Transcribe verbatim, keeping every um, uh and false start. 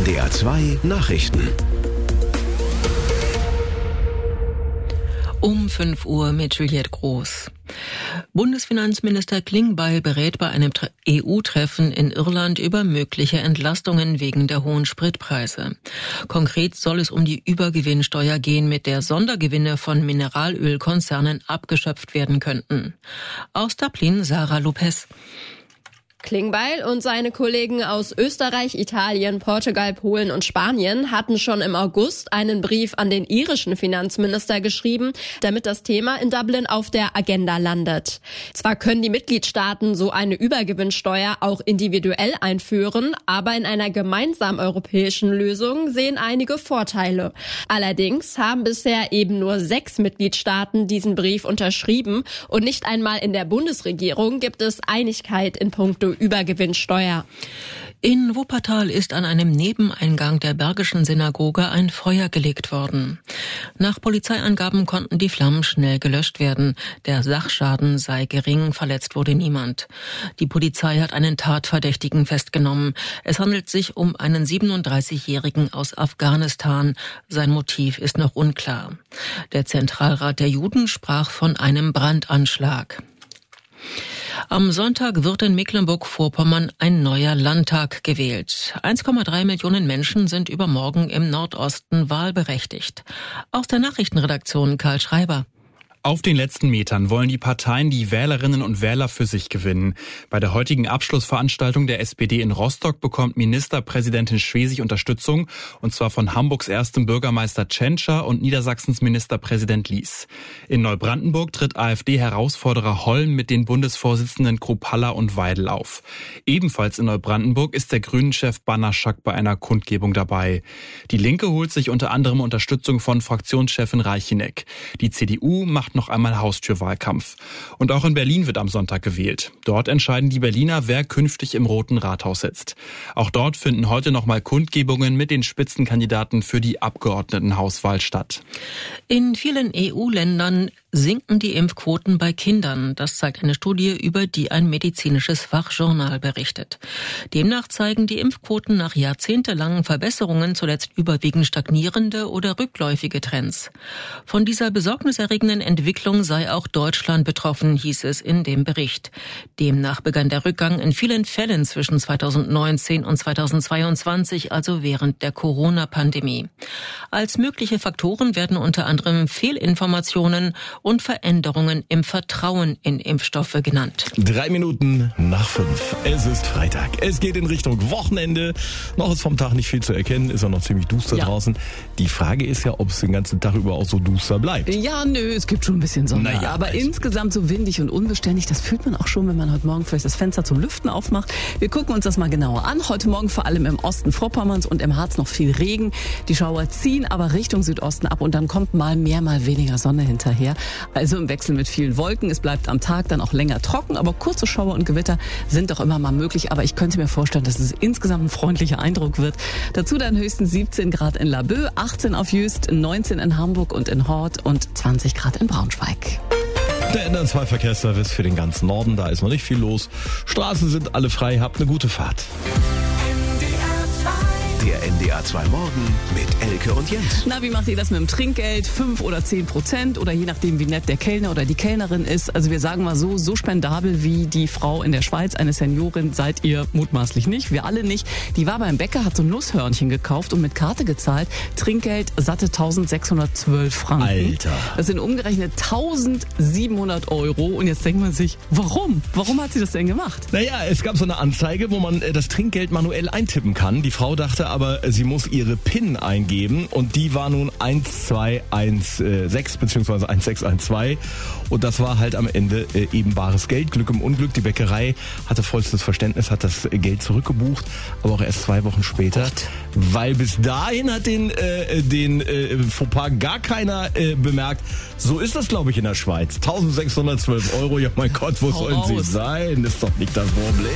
N D R zwei Nachrichten. Um fünf Uhr mit Juliette Groß. Bundesfinanzminister Klingbeil berät bei einem E U-Treffen in Irland über mögliche Entlastungen wegen der hohen Spritpreise. Konkret soll es um die Übergewinnsteuer gehen, mit der Sondergewinne von Mineralölkonzernen abgeschöpft werden könnten. Aus Dublin Sarah Lopez. Klingbeil und seine Kollegen aus Österreich, Italien, Portugal, Polen und Spanien hatten schon im August einen Brief an den irischen Finanzminister geschrieben, damit das Thema in Dublin auf der Agenda landet. Zwar können die Mitgliedstaaten so eine Übergewinnsteuer auch individuell einführen, aber in einer gemeinsamen europäischen Lösung sehen einige Vorteile. Allerdings haben bisher eben nur sechs Mitgliedstaaten diesen Brief unterschrieben und nicht einmal in der Bundesregierung gibt es Einigkeit in puncto Übergewinnsteuer. In Wuppertal ist an einem Nebeneingang der Bergischen Synagoge ein Feuer gelegt worden. Nach Polizeiangaben konnten die Flammen schnell gelöscht werden. Der Sachschaden sei gering, verletzt wurde niemand. Die Polizei hat einen Tatverdächtigen festgenommen. Es handelt sich um einen siebenunddreißigjährigen aus Afghanistan. Sein Motiv ist noch unklar. Der Zentralrat der Juden sprach von einem Brandanschlag. Am Sonntag wird in Mecklenburg-Vorpommern ein neuer Landtag gewählt. eins Komma drei Millionen Menschen sind übermorgen im Nordosten wahlberechtigt. Aus der Nachrichtenredaktion Karl Schreiber. Auf den letzten Metern wollen die Parteien die Wählerinnen und Wähler für sich gewinnen. Bei der heutigen Abschlussveranstaltung der S P D in Rostock bekommt Ministerpräsidentin Schwesig Unterstützung, und zwar von Hamburgs erstem Bürgermeister Tschentscher und Niedersachsens Ministerpräsident Lies. In Neubrandenburg tritt AfD-Herausforderer Holm mit den Bundesvorsitzenden Kruppalla und Weidel auf. Ebenfalls in Neubrandenburg ist der Grünen-Chef Banaschak bei einer Kundgebung dabei. Die Linke holt sich unter anderem Unterstützung von Fraktionschefin Reicheneck. Die C D U macht noch einmal Haustürwahlkampf. Und auch in Berlin wird am Sonntag gewählt. Dort entscheiden die Berliner, wer künftig im Roten Rathaus sitzt. Auch dort finden heute noch mal Kundgebungen mit den Spitzenkandidaten für die Abgeordnetenhauswahl statt. In vielen E U-Ländern sinken die Impfquoten bei Kindern. Das zeigt eine Studie, über die ein medizinisches Fachjournal berichtet. Demnach zeigen die Impfquoten nach jahrzehntelangen Verbesserungen zuletzt überwiegend stagnierende oder rückläufige Trends. Von dieser besorgniserregenden Entwicklung sei auch Deutschland betroffen, hieß es in dem Bericht. Demnach begann der Rückgang in vielen Fällen zwischen zweitausendneunzehn und zweitausendzweiundzwanzig, also während der Corona-Pandemie. Als mögliche Faktoren werden unter anderem Fehlinformationen und Veränderungen im Vertrauen in Impfstoffe genannt. Drei Minuten nach fünf. Es ist Freitag. Es geht in Richtung Wochenende. Noch ist vom Tag nicht viel zu erkennen. Ist auch noch ziemlich duster ja. draußen. Die Frage ist ja, ob es den ganzen Tag über auch so duster bleibt. Ja, nö, es gibt schon ein bisschen Sonne. Naja, aber also. insgesamt so windig und unbeständig. Das fühlt man auch schon, wenn man heute Morgen vielleicht das Fenster zum Lüften aufmacht. Wir gucken uns das mal genauer an. Heute Morgen vor allem im Osten Vorpommerns und im Harz noch viel Regen. Die Schauer ziehen aber Richtung Südosten ab und dann kommt mal mehr, mal weniger Sonne hinterher. Also im Wechsel mit vielen Wolken. Es bleibt am Tag dann auch länger trocken, aber kurze Schauer und Gewitter sind doch immer mal möglich. Aber ich könnte mir vorstellen, dass es insgesamt ein freundlicher Eindruck wird. Dazu dann höchstens siebzehn Grad in Laboe, achtzehn auf Jüst, neunzehn in Hamburg und in Hort und zwanzig Grad in Braunschweig. Der N D R zwei Verkehrsservice für den ganzen Norden. Da ist noch nicht viel los. Straßen sind alle frei. Habt eine gute Fahrt. Der N D R zwei Morgen mit Elke und Jens. Na, wie macht ihr das mit dem Trinkgeld? Fünf oder zehn Prozent oder je nachdem, wie nett der Kellner oder die Kellnerin ist. Also wir sagen mal so, so spendabel wie die Frau in der Schweiz, eine Seniorin, seid ihr mutmaßlich nicht. Wir alle nicht. Die war beim Bäcker, hat so ein Nusshörnchen gekauft und mit Karte gezahlt. Trinkgeld satte eintausendsechshundertzwölf Franken. Alter. Das sind umgerechnet eintausendsiebenhundert Euro. Und jetzt denkt man sich, warum? Warum hat sie das denn gemacht? Naja, es gab so eine Anzeige, wo man das Trinkgeld manuell eintippen kann. Die Frau dachte aber, sie muss ihre PIN eingeben und die war nun eins zwei eins sechs bzw. eins sechs eins zwei und das war halt am Ende äh, eben bares Geld. Glück im Unglück. Die Bäckerei hatte vollstes Verständnis, hat das Geld zurückgebucht, aber auch erst zwei Wochen später, Gott. Weil bis dahin hat den, äh, den äh, Fauxpas gar keiner äh, bemerkt. So ist das, glaube ich, in der Schweiz. eintausendsechshundertzwölf Euro, ja mein Gott, wo Hau sollen raus. sie sein? Das ist doch nicht das Problem.